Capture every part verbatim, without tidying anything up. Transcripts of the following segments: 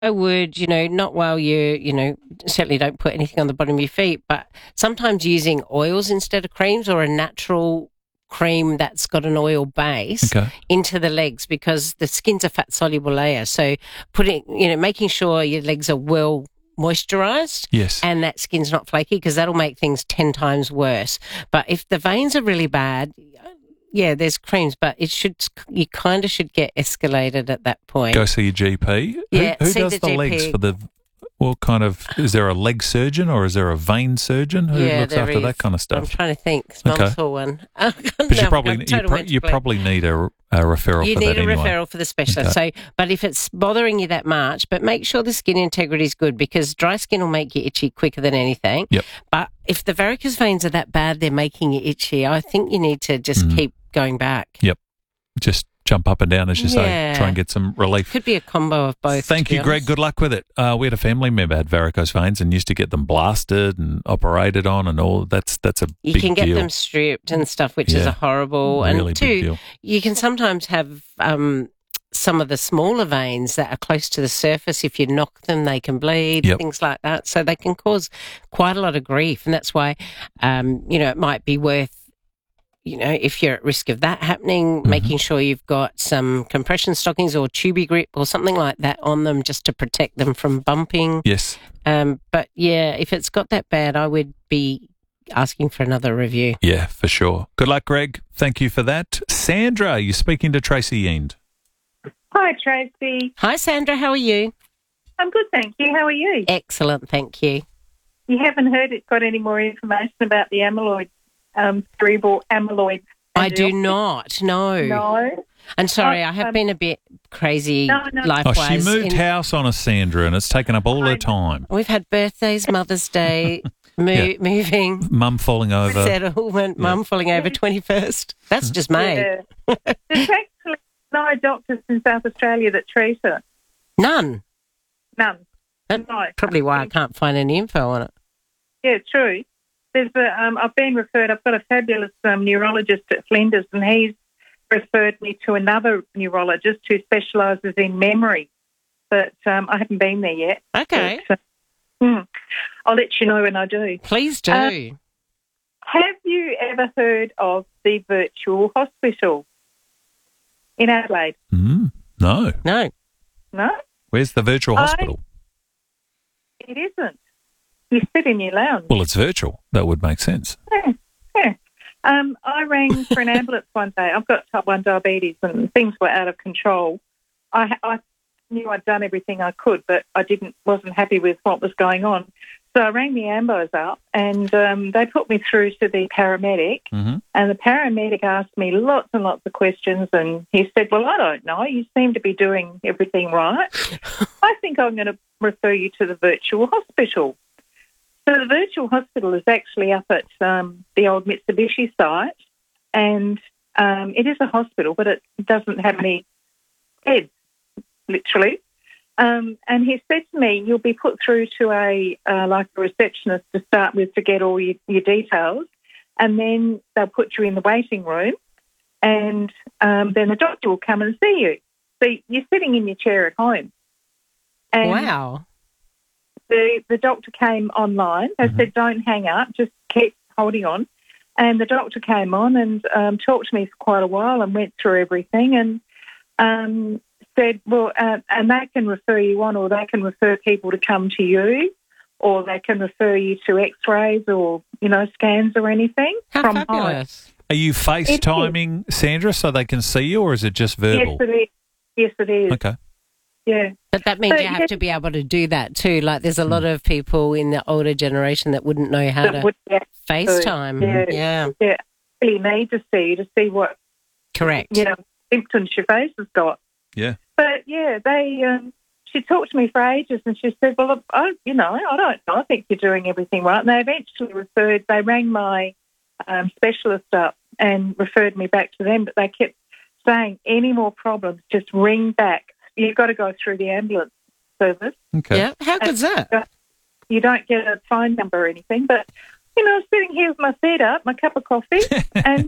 I would, you know, not while you, you know, certainly don't put anything on the bottom of your feet, but sometimes using oils instead of creams or a natural cream that's got an oil base Okay. into the legs, because the skin's a fat soluble layer. So putting, you know, making sure your legs are well moisturized Yes. and that skin's not flaky, because that'll make things ten times worse. But if the veins are really bad, yeah, there's creams, but it should, you kind of should get escalated at that point. Go see your G P. Yeah, who who see does the the, G P. legs for the? What kind of? Is there a leg surgeon or is there a vein surgeon who Yeah, looks there after is. that kind of I'm stuff? trying to think. Okay. Mum saw one. But you probably you, pro- you probably need a, a referral You for need that a anyway. referral for the specialist. So, but if it's bothering you that much, but make sure the skin integrity is good, because dry skin will make you itchy quicker than anything. Yep. But if the varicose veins are that bad, they're making you itchy, I think you need to just Mm. keep going back. Yep. Just jump up and down, as you Yeah. say. Try and get some relief. Could be a combo of both. Thank to be you, Greg. honest. Good luck with it. Uh, we had a family member had varicose veins and used to get them blasted and operated on and all. That's that's a You big can get deal. them stripped and stuff, which is Yeah. a horrible. Really and big two, deal. you can sometimes have um, some of the smaller veins that are close to the surface. If you knock them, they can bleed, Yep. things like that. So they can cause quite a lot of grief. And that's why, um, you know, it might be worth, you know, if you're at risk of that happening, Mm-hmm. making sure you've got some compression stockings or tubey grip or something like that on them, just to protect them from bumping. Yes. Um, but yeah, if it's got that bad, I would be asking for another review. Yeah, for sure. Good luck, Greg. Thank you for that. Sandra, you're speaking to Tracy Eend. Hi, Tracy. Hi, Sandra. How are you? I'm good, thank you. How are you? Excellent, thank you. You haven't heard it got any more information about the amyloid, um, cerebral amyloid? I do angiopathy? not, no. No. And sorry, Oh, I have um, been a bit crazy No, no. Oh, life-wise. she moved in- house on us, Sandra, and it's taken up all I her know. time. We've had birthdays, Mother's Day, mo- Yeah. moving, Mum falling over. settlement, Yeah. mum falling over twenty-first. That's just May. Yeah. There's actually no doctors in South Australia that treat it. None. None. That's No. probably why I can't find any info on it. Yeah, true. There's a, um, I've been referred, I've got a fabulous um, neurologist at Flinders, and he's referred me to another neurologist who specialises in memory. But um, I haven't been there yet. Okay, But, uh, hmm, I'll let you know when I do. please do. Uh, Have you ever heard of the virtual hospital in Adelaide? Mm, no. no. No, Where's the virtual I- hospital? it isn't. You sit in your lounge. Well, it's virtual. That would make sense. Yeah, yeah. Um, I rang for an ambulance one day. I've got type one diabetes and things were out of control. I, I knew I'd done everything I could, but I didn't wasn't happy with what was going on. So I rang the ambos up, and um, they put me through to the paramedic. Mm-hmm. And the paramedic asked me lots and lots of questions, and he said, well, I don't know. You seem to be doing everything right. I think I'm going to refer you to the virtual hospital. So the virtual hospital is actually up at um, the old Mitsubishi site, and um, it is a hospital, but it doesn't have any beds, literally. Um, and he said to me, you'll be put through to a uh, like a receptionist to start with to get all your, your details, and then they'll put you in the waiting room, and um, then the doctor will come and see you. So you're sitting in your chair at home. And Wow. the, the doctor came online. They Mhm. said, don't hang up, just keep holding on. And the doctor came on and um, talked to me for quite a while and went through everything and um, said, well, uh, and they can refer you on, or they can refer people to come to you, or they can refer you to x-rays or, you know, scans or anything How from home. fabulous. Are you FaceTiming Sandra so they can see you, or is it just verbal? Yes, it is. Yes, it is. Okay. Yeah. But that means So, you have yeah. to be able to do that too. Like there's a lot of people in the older generation that wouldn't know how That to would- yeah, FaceTime. Yeah. Yeah, yeah. Really need to see to see what, correct. you know, symptoms your face has got. Yeah. But yeah, they. Um, she talked to me for ages, and she said, "Well, I, you know, I don't know. I think you're doing everything right." And they eventually referred. They rang my um, specialist up and referred me back to them, but they kept saying, "Any more problems? Just ring back. You've got to go through the ambulance service. Okay. Yeah, how good's that? You don't get a phone number or anything." But you know, sitting here with my feet up, my cup of coffee, and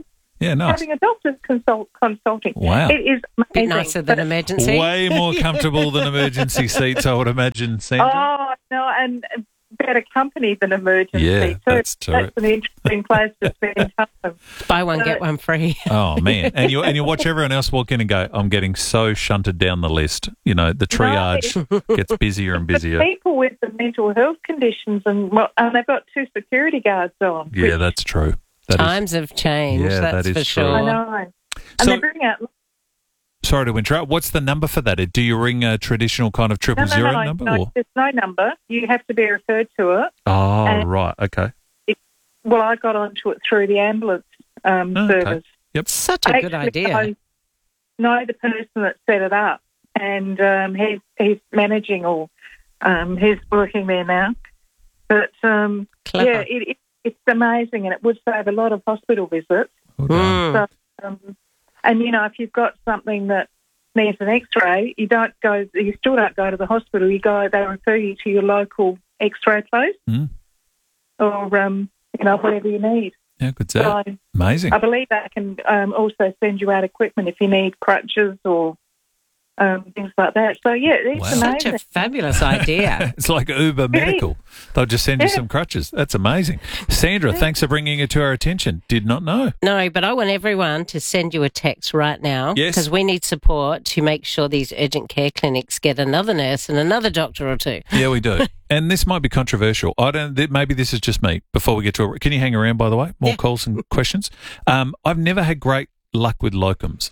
Yeah, nice. having a doctor's consult consulting. Wow. It is Bit amazing. nicer than But- emergency. Way more comfortable than emergency seats, I would imagine, Sandra. Oh, no, and better company than emergency. Yeah, too. that's true. That's an interesting place to spend time. Buy one, So- get one free. Oh, man. And you and you watch everyone else walk in and go, I'm getting so shunted down the list. You know, the triage gets busier and The busier. people with the mental health conditions, and, well, and they've got two security guards on. Yeah, which- that's true. That is, Times have changed, Yeah, that's that is for true. sure. I know. And So- they bring out... sorry to interrupt. What's the number for that? Do you ring a traditional kind of triple No, no, zero no, number? no, or? there's no number. You have to be referred to it. Oh, and- right. Okay. Well, I got onto it through the ambulance um, Oh, okay. service. Such a I good actually idea. Know, know the person that set it up, and um, he's he's managing or um, he's working there now. But um, Clever. yeah, it, it, it's amazing, and it would save a lot of hospital visits. Well done. Mm. So, um, and you know, if you've got something that needs an X-ray, you don't go. You still don't go to the hospital. You go. They refer you to your local X-ray place, Mm. or um, you know, whatever you need. Yeah, good stuff. So Amazing. I believe they can um, also send you out equipment if you need crutches or um, things like that. So yeah, it's Wow. Such amazing. a fabulous idea. It's like Uber Medical. They'll just send you Yeah. some crutches. That's amazing. Sandra, thanks for bringing it to our attention. Did not know. No, but I want everyone to send you a text right now Yes. because we need support to make sure these urgent care clinics get another nurse and another doctor or two. Yeah, we do. And this might be controversial. I don't. th- Maybe this is just me. Before we get to it, can you hang around? By the way, more Yeah. calls and questions. Um, I've never had great luck with locums.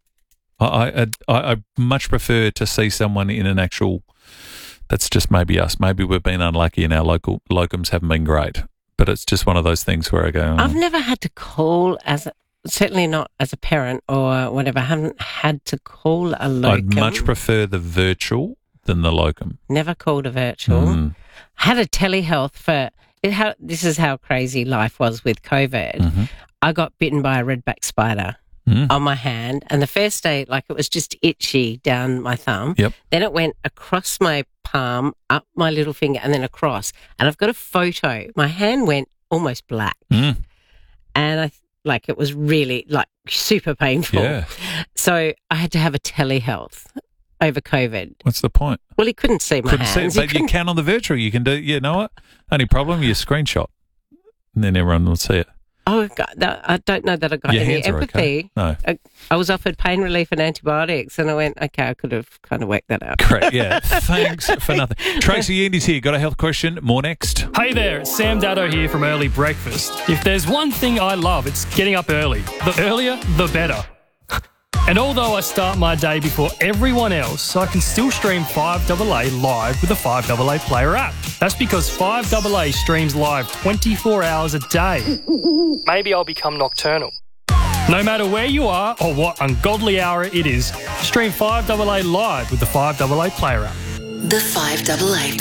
I, I I I much prefer to see someone in an actual. That's just maybe us. Maybe we've been unlucky and our local locums haven't been great. But it's just one of those things where I go. Oh, I've never had to call as a, certainly not as a parent or whatever. I haven't had to call a locum. I'd much prefer the virtual than the locum. Never called a virtual. Mm. Had a telehealth for it, how, this is how crazy life was with COVID. Mhm. I got bitten by a redback spider Mm. on my hand, and the first day, like, it was just itchy down my thumb. Yep. Then it went across my palm, up my little finger, and then across. And I've got a photo. My hand went almost black, Mm. and I like it was really like super painful. Yeah. So I had to have a telehealth over COVID. What's the point? Well, he couldn't see my Couldn't see it, hands. He but you couldn't- can on the virtual. You can do. You know what? Only problem, you screenshot, and then everyone will see it. Oh, God, that, I don't know that I got Your any hands are okay. empathy. No. I, I was offered pain relief and antibiotics, and I went, okay, I could have kind of worked that out. Great, yeah. Thanks for nothing. Tracy Andy's here. Got a health question? More next. Hey there, it's Sam Daddo here from Early Breakfast. If there's one thing I love, it's getting up early. The earlier, the better. And although I start my day before everyone else, I can still stream five A A live with the five A A Player app. That's because five A A streams live twenty-four hours a day. Maybe I'll become nocturnal. No matter where you are or what ungodly hour it is, stream five A A live with the five A A Player app. The five A A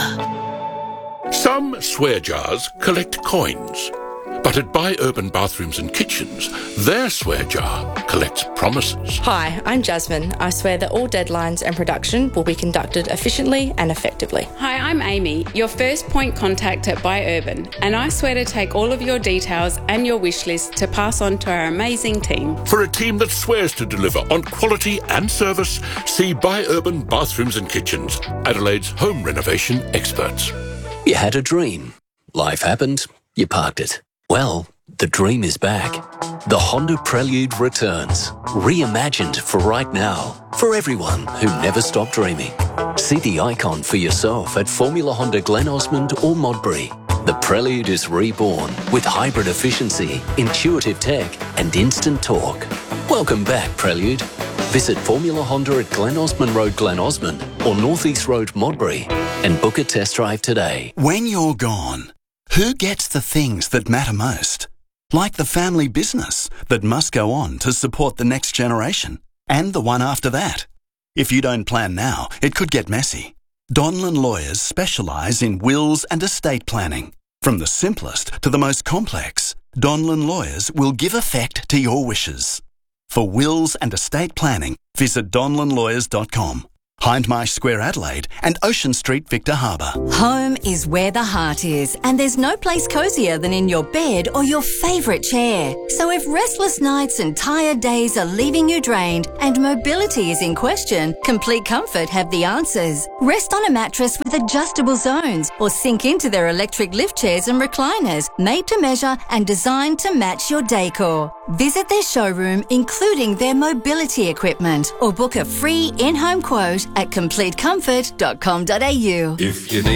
Player. Some swear jars collect coins, but at Buy Urban Bathrooms and Kitchens, their swear jar collects promises. Hi, I'm Jasmine. I swear that all deadlines and production will be conducted efficiently and effectively. Hi, I'm Amy, your first point contact at Buy Urban, and I swear to take all of your details and your wish list to pass on to our amazing team. For a team that swears to deliver on quality and service, see Buy Urban Bathrooms and Kitchens, Adelaide's home renovation experts. You had a dream. Life happened. You parked it. Well, the dream is back. The Honda Prelude returns. Reimagined for right now. For everyone who never stopped dreaming. See the icon for yourself at Formula Honda Glen Osmond or Modbury. The Prelude is reborn with hybrid efficiency, intuitive tech and instant torque. Welcome back, Prelude. Visit Formula Honda at Glen Osmond Road, Glen Osmond or North East Road, Modbury and book a test drive today. When you're gone, who gets the things that matter most? Like the family business that must go on to support the next generation and the one after that. If you don't plan now, it could get messy. Donlan Lawyers specialise in wills and estate planning. From the simplest to the most complex, Donlan Lawyers will give effect to your wishes. For wills and estate planning, visit donlan lawyers dot com. Hindmarsh Square Adelaide and Ocean Street Victor Harbour. Home is where the heart is, and there's no place cosier than in your bed or your favourite chair. So if restless nights and tired days are leaving you drained and mobility is in question, Complete Comfort have the answers. Rest on a mattress with adjustable zones or sink into their electric lift chairs and recliners, made to measure and designed to match your decor. Visit their showroom, including their mobility equipment, or book a free in-home quote at complete comfort dot com dot a u. If you need